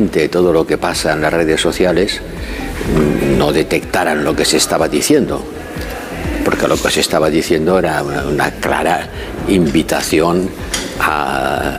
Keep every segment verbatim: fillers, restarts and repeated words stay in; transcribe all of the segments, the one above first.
atentamente todo lo que pasa en las redes sociales, no detectaran lo que se estaba diciendo, porque lo que se estaba diciendo era una, una clara invitación a,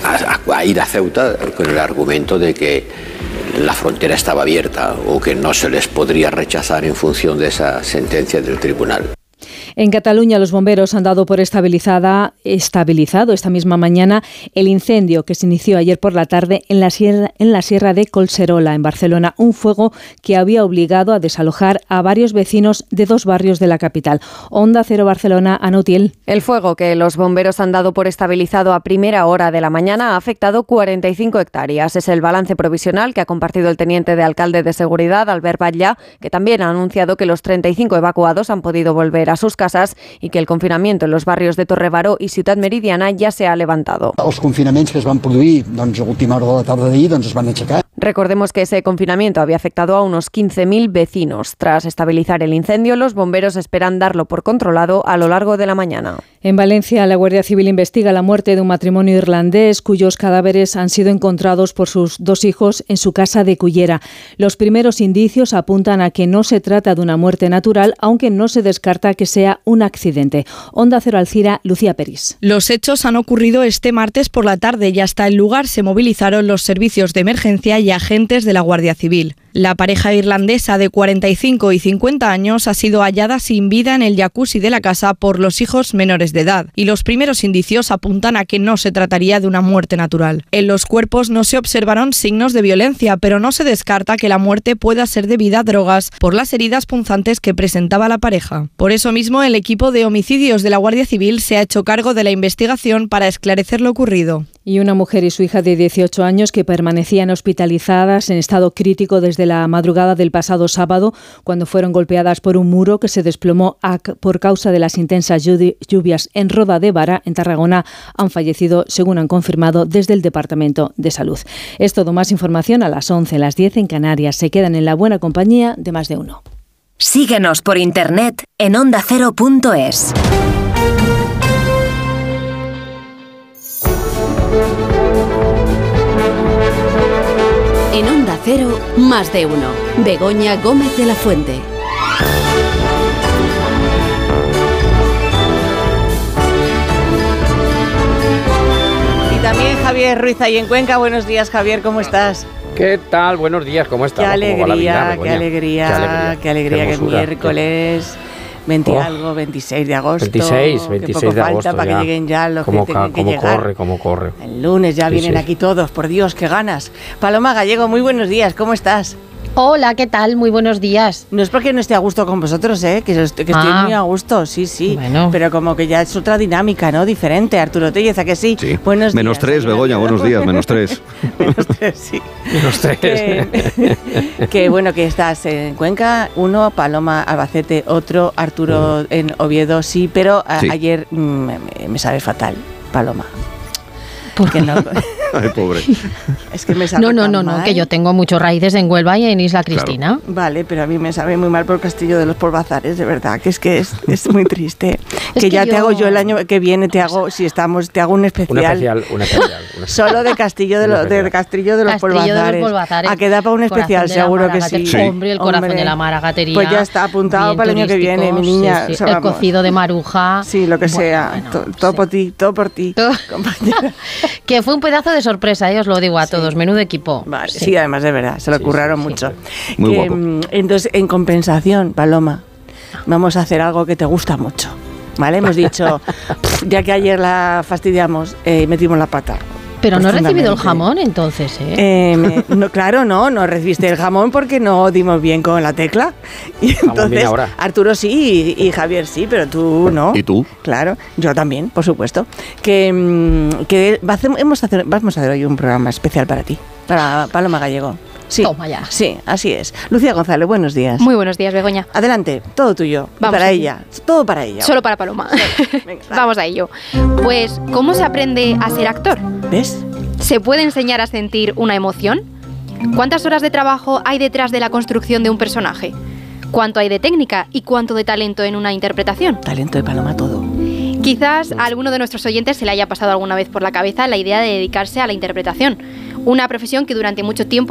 a, a ir a Ceuta con el argumento de que la frontera estaba abierta o que no se les podría rechazar en función de esa sentencia del tribunal. En Cataluña, los bomberos han dado por estabilizada, estabilizado esta misma mañana el incendio que se inició ayer por la tarde en la sierra, en la sierra de Collserola, en Barcelona. Un fuego que había obligado a desalojar a varios vecinos de dos barrios de la capital. Onda Cero Barcelona, Ana Utiel. El fuego que los bomberos han dado por estabilizado a primera hora de la mañana ha afectado cuarenta y cinco hectáreas. Es el balance provisional que ha compartido el teniente de alcalde de Seguridad, Albert Batllà, que también ha anunciado que los treinta y cinco evacuados han podido volver a sus casas y que el confinamiento en los barrios de Torrebaró y Ciutat Meridiana ya se ha levantado. Els confinaments que es van produir doncs, a última hora de la tarda d'ahir doncs, es van aixecar. Recordemos que ese confinamiento había afectado a unos quince mil vecinos. Tras estabilizar el incendio, los bomberos esperan darlo por controlado a lo largo de la mañana. En Valencia, la Guardia Civil investiga la muerte de un matrimonio irlandés cuyos cadáveres han sido encontrados por sus dos hijos en su casa de Cullera. Los primeros indicios apuntan a que no se trata de una muerte natural, aunque no se descarta que sea un accidente. Onda Cero Alcira, Lucía Peris. Los hechos han ocurrido este martes por la tarde y hasta el lugar se movilizaron los servicios de emergencia y agentes de la Guardia Civil. La pareja irlandesa de cuarenta y cinco y cincuenta años ha sido hallada sin vida en el jacuzzi de la casa por los hijos menores de edad y los primeros indicios apuntan a que no se trataría de una muerte natural. En los cuerpos no se observaron signos de violencia, pero no se descarta que la muerte pueda ser debida a drogas por las heridas punzantes que presentaba la pareja. Por eso mismo, el equipo de homicidios de la Guardia Civil se ha hecho cargo de la investigación para esclarecer lo ocurrido. Y una mujer y su hija de dieciocho años que permanecían hospitalizadas en estado crítico desde la madrugada del pasado sábado, cuando fueron golpeadas por un muro que se desplomó por causa de las intensas lluvias en Roda de Vara, en Tarragona, han fallecido, según han confirmado desde el Departamento de Salud. Es todo. Más información a las once, las diez en Canarias. Se quedan en la buena compañía de Más de Uno. Síguenos por internet en onda cero punto es. En Onda Cero, Más de Uno. Begoña Gómez de la Fuente. Y también Javier Ruiz ahí en Cuenca. Buenos días, Javier, ¿cómo estás? ¿Qué tal? Buenos días, ¿cómo estás? Qué alegría, qué alegría, qué alegría, qué alegría, que es miércoles veinte oh, algo, veintiséis de agosto. veintiséis, veintiséis que poco de agosto. Falta para ya. que lleguen ya los como que tengan que llegar. Cómo corre, cómo corre. El lunes ya sí, vienen sí. aquí todos, por Dios, qué ganas. Paloma Gallego, muy buenos días, ¿cómo estás? Hola, ¿qué tal? Muy buenos días. No es porque no esté a gusto con vosotros, ¿eh? Que, estoy, que estoy ah, muy a gusto, sí, sí. Bueno. Pero como que ya es otra dinámica, ¿no? Diferente. Arturo Tellez, ¿a que sí? Sí. Buenos menos días. tres, Begoña, buenos días, menos tres. menos tres, sí. Menos tres. Que, que bueno, que estás en Cuenca, uno, Paloma Albacete, otro, Arturo en Oviedo, sí, pero a, sí. ayer mm, me, me sabe fatal, Paloma. Porque no. Ay, pobre. Es que me sabe No, no, tan no, mal. no, que yo tengo muchos raíces en Huelva y en Isla Cristina. Claro. Vale, pero a mí me sabe muy mal por Castillo de los Polvazares, de verdad, que es que es, es muy triste. es que, que ya yo... te hago yo el año que viene, te hago, si estamos, te hago un especial. Un especial, un especial. Un especial. Solo de Castillo de, lo, de Castillo de los Castillo Polvazares. De los Polvazares. A quedar para un especial, seguro que sí. sí. Hombre, el corazón Hombre. de la maragatería. Pues ya está apuntado para el año que viene, mi niña. Sí, sí. O sea, el cocido de maruja. Sí, lo que bueno, sea. bueno, todo, sí. todo por ti, todo por ti, compañera. Que fue un pedazo de sorpresa, eh, os lo digo a todos. Sí. Menudo equipo. Vale, sí. sí, además de verdad, se lo sí, curraron sí, mucho. Sí. Muy que, guapo. Entonces, en compensación, Paloma, vamos a hacer algo que te gusta mucho. ¿Vale? Hemos dicho, ya que ayer la fastidiamos, eh, metimos la pata. Pero no he recibido el jamón entonces, ¿eh? eh me, no, claro, no, no recibiste el jamón porque no dimos bien con la tecla. Y entonces, Arturo sí y, y Javier sí, pero tú no. ¿Y tú? Claro, yo también, por supuesto. Que, que va a hacer, hemos hacer, vamos a hacer hoy un programa especial para ti, para Paloma Gallego. Sí, toma ya. Sí, así es. Lucía González, buenos días. Muy buenos días, Begoña. Adelante, todo tuyo. Vamos para aquí. ella, todo para ella. Solo para Paloma. Venga, vamos a ello. Pues, ¿cómo se aprende a ser actor? ¿Ves? ¿Se puede enseñar a sentir una emoción? ¿Cuántas horas de trabajo hay detrás de la construcción de un personaje? ¿Cuánto hay de técnica y cuánto de talento en una interpretación? Talento de Paloma, todo. Quizás a alguno de nuestros oyentes se le haya pasado alguna vez por la cabeza la idea de dedicarse a la interpretación, una profesión que durante mucho tiempo